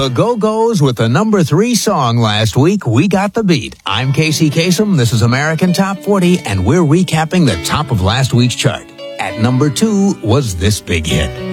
The Go-Go's with the number 3 song last week, We Got the Beat. I'm Casey Kasem, this is American Top 40, and we're recapping the top of last week's chart. At number 2 was this big hit.